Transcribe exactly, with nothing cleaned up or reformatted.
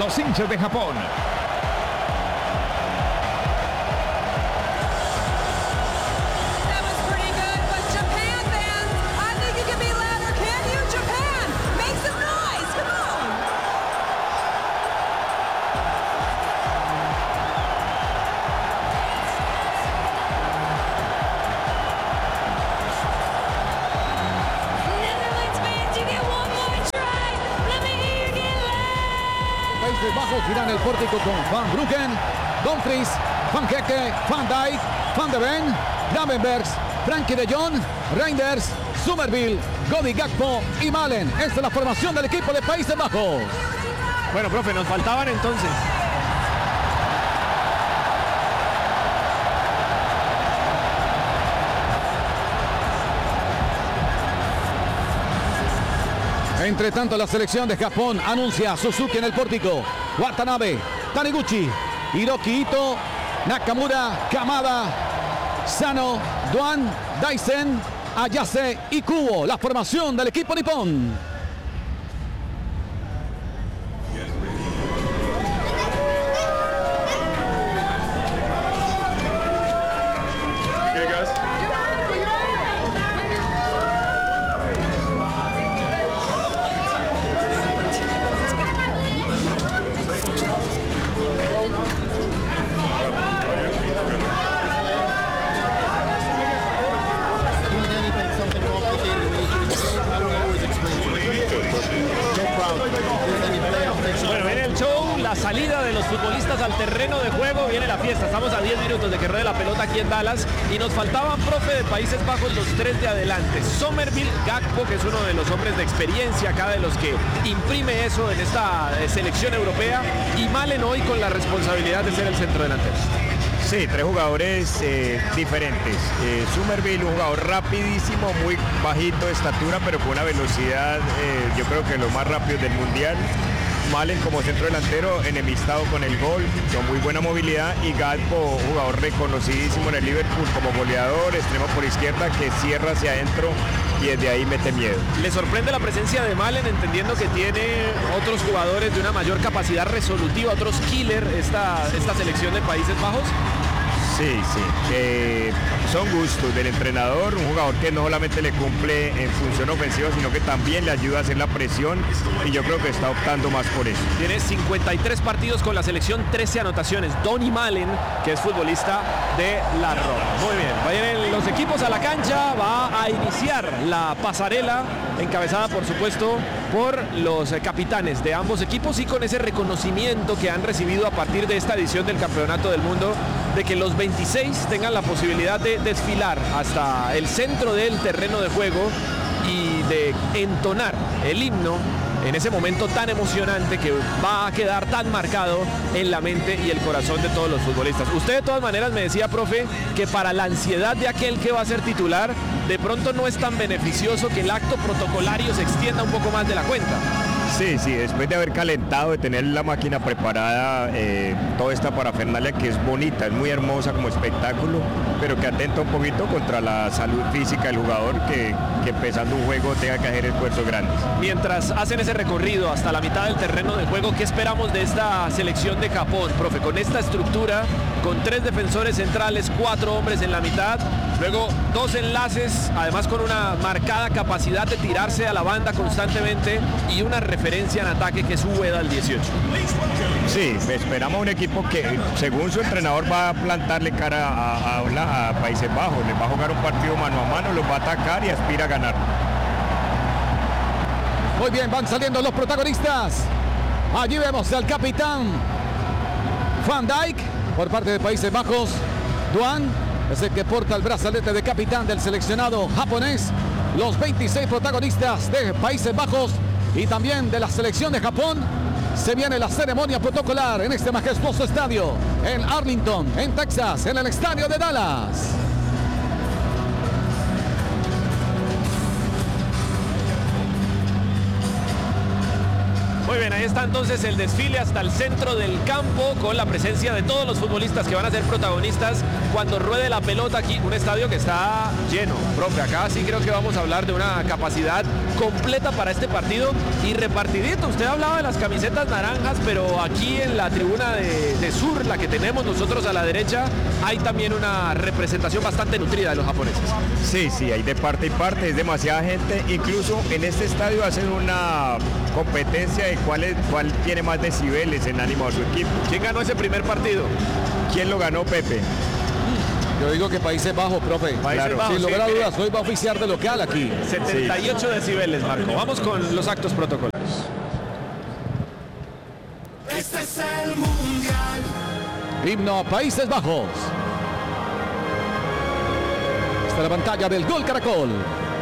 los hinchas de Japón. Países Bajos irá en el pórtico con Van Bruggen, Dumfries, Van Hecke, Van Dijk, Van de Ven, Gravenbergs, Frenkie de Jong, Reinders, Somerville, Cody Gakpo y Malen. Esta es la formación del equipo de Países Bajos. Bueno, profe, nos faltaban entonces. Entre tanto, la selección de Japón anuncia a Suzuki en el pórtico. Watanabe, Taniguchi, Hiroki Ito, Nakamura, Kamada, Sano, Duan, Daisen, Ayase y Kubo. La formación del equipo nipón. Bueno, viene el show, la salida de los futbolistas al terreno de juego, viene la fiesta. Estamos a diez minutos de que ruede la pelota aquí en Dallas y nos faltaban, profe, de Países Bajos los tres de adelante. Somerville, Gakpo, que es uno de los hombres de experiencia acá, de los que imprime eso en esta selección europea, y Malen hoy con la responsabilidad de ser el centro delantero. Sí, tres jugadores eh, diferentes. Eh, Somerville, un jugador rapidísimo, muy bajito de estatura, pero con una velocidad, eh, yo creo que lo más rápido del mundial. Malen como centro delantero, enemistado con el gol, con muy buena movilidad, y Gakpo, jugador reconocidísimo en el Liverpool como goleador, extremo por izquierda, que cierra hacia adentro y desde ahí mete miedo. ¿Le sorprende la presencia de Malen, entendiendo que tiene otros jugadores de una mayor capacidad resolutiva, otros killer, esta, esta selección de Países Bajos? Sí, sí, eh, son gustos del entrenador, un jugador que no solamente le cumple en función ofensiva, sino que también le ayuda a hacer la presión, y yo creo que está optando más por eso. Tiene cincuenta y tres partidos con la selección, trece anotaciones. Donny Malen, que es futbolista de la Roma. Muy bien, vayan los equipos a la cancha, va a iniciar la pasarela, encabezada por supuesto por los capitanes de ambos equipos, y con ese reconocimiento que han recibido a partir de esta edición del Campeonato del Mundo, de que los veintiséis tengan la posibilidad de desfilar hasta el centro del terreno de juego y de entonar el himno en ese momento tan emocionante que va a quedar tan marcado en la mente y el corazón de todos los futbolistas. Usted de todas maneras me decía, profe, que para la ansiedad de aquel que va a ser titular, de pronto no es tan beneficioso que el acto protocolario se extienda un poco más de la cuenta. Sí, sí, después de haber calentado, de tener la máquina preparada, eh, toda esta parafernalia que es bonita, es muy hermosa como espectáculo, pero que atenta un poquito contra la salud física del jugador, que, que empezando un juego tenga que hacer esfuerzos grandes. Mientras hacen ese recorrido hasta la mitad del terreno de juego, ¿qué esperamos de esta selección de Japón, profe? Con esta estructura, con tres defensores centrales, cuatro hombres en la mitad, luego dos enlaces, además con una marcada capacidad de tirarse a la banda constantemente, y una referencia en ataque que es Ueda al dieciocho. Sí, esperamos un equipo que, según su entrenador, va a plantarle cara a, a, a Países Bajos, les va a jugar un partido mano a mano, los va a atacar y aspira a ganar. Muy bien, van saliendo los protagonistas. Allí vemos al capitán Van Dijk por parte de Países Bajos. Duan es el que porta el brazalete de capitán del seleccionado japonés. Los veintiséis protagonistas de Países Bajos y también de la selección de Japón. Se viene la ceremonia protocolar en este majestuoso estadio en Arlington, en Texas, en el estadio de Dallas. Muy Muy bien, ahí está entonces el desfile hasta el centro del campo con la presencia de todos los futbolistas que van a ser protagonistas cuando ruede la pelota aquí. Un estadio que está lleno, profe. Acá sí creo que vamos a hablar de una capacidad completa para este partido y repartidito. Usted hablaba de las camisetas naranjas, pero aquí en la tribuna de, de sur, la que tenemos nosotros a la derecha, hay también una representación bastante nutrida de los japoneses. Sí, sí, hay de parte y parte, es demasiada gente. Incluso en este estadio hacen una competencia de cuál, es, cuál tiene más decibeles en ánimo a su equipo. ¿Quién ganó ese primer partido? ¿Quién lo ganó, Pepe? Yo digo que Países Bajos, profe. Países Claro. Bajos, Sin lugar a sí, dudas, hoy va a oficiar de local aquí. setenta y ocho decibeles, Marco. Vamos con los actos protocolarios. Este es el Mundial. Himno Países Bajos. Esta es la pantalla del Gol Caracol.